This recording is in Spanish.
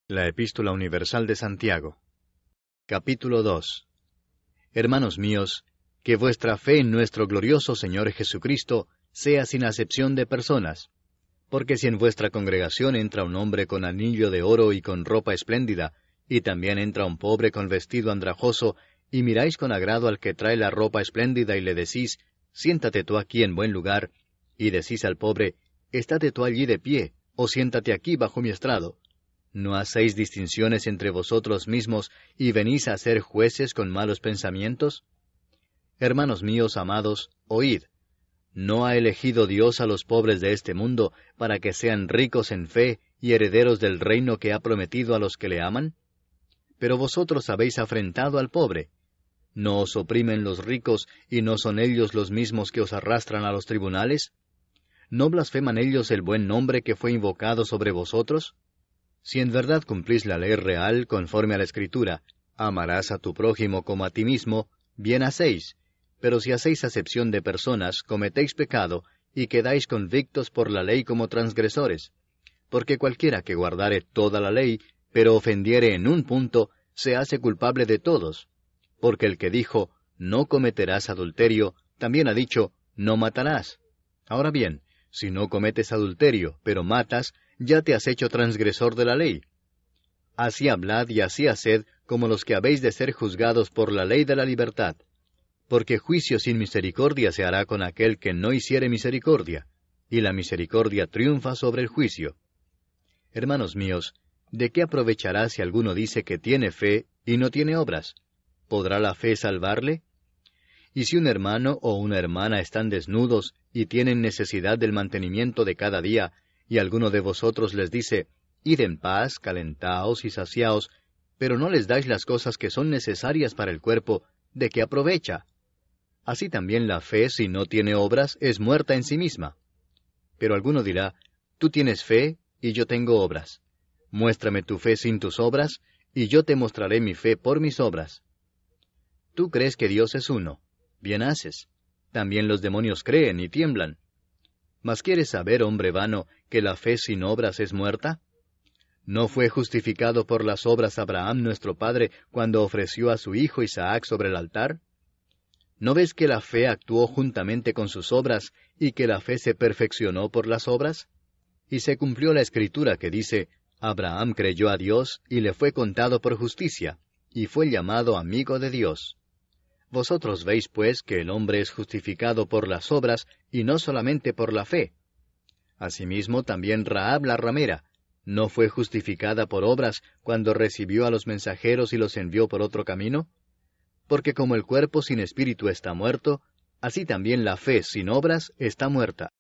La Epístola Universal de Santiago. Capítulo 2. Hermanos míos, que vuestra fe en nuestro glorioso Señor Jesucristo sea sin acepción de personas. Porque si en vuestra congregación entra un hombre con anillo de oro y con ropa espléndida, y también entra un pobre con vestido andrajoso, y miráis con agrado al que trae la ropa espléndida y le decís, siéntate tú aquí en buen lugar, y decís al pobre, estate tú allí de pie, o siéntate aquí bajo mi estrado. ¿No hacéis distinciones entre vosotros mismos y venís a ser jueces con malos pensamientos? Hermanos míos amados, oíd. ¿No ha elegido Dios a los pobres de este mundo para que sean ricos en fe y herederos del reino que ha prometido a los que le aman? Pero vosotros habéis afrentado al pobre. ¿No os oprimen los ricos y no son ellos los mismos que os arrastran a los tribunales? ¿No blasfeman ellos el buen nombre que fue invocado sobre vosotros? Si en verdad cumplís la ley real conforme a la Escritura, amarás a tu prójimo como a ti mismo, bien hacéis. Pero si hacéis acepción de personas, cometéis pecado, y quedáis convictos por la ley como transgresores. Porque cualquiera que guardare toda la ley, pero ofendiere en un punto, se hace culpable de todos. Porque el que dijo, no cometerás adulterio, también ha dicho, no matarás. Ahora bien, si no cometes adulterio, pero matas, ya te has hecho transgresor de la ley. Así hablad y así haced como los que habéis de ser juzgados por la ley de la libertad. Porque juicio sin misericordia se hará con aquel que no hiciere misericordia, y la misericordia triunfa sobre el juicio. Hermanos míos, ¿de qué aprovechará si alguno dice que tiene fe y no tiene obras? ¿Podrá la fe salvarle? Y si un hermano o una hermana están desnudos y tienen necesidad del mantenimiento de cada día, y alguno de vosotros les dice, id en paz, calentaos y saciaos, pero no les dais las cosas que son necesarias para el cuerpo, ¿de qué aprovecha? Así también la fe, si no tiene obras, es muerta en sí misma. Pero alguno dirá, tú tienes fe, y yo tengo obras. Muéstrame tu fe sin tus obras, y yo te mostraré mi fe por mis obras. Tú crees que Dios es uno. Bien haces. También los demonios creen y tiemblan. ¿Mas quieres saber, hombre vano, que la fe sin obras es muerta? ¿No fue justificado por las obras Abraham nuestro padre cuando ofreció a su hijo Isaac sobre el altar? ¿No ves que la fe actuó juntamente con sus obras, y que la fe se perfeccionó por las obras? Y se cumplió la Escritura que dice, Abraham creyó a Dios, y le fue contado por justicia, y fue llamado amigo de Dios. Vosotros veis, pues, que el hombre es justificado por las obras, y no solamente por la fe. Asimismo, también Rahab la ramera, ¿no fue justificada por obras cuando recibió a los mensajeros y los envió por otro camino? Porque como el cuerpo sin espíritu está muerto, así también la fe sin obras está muerta.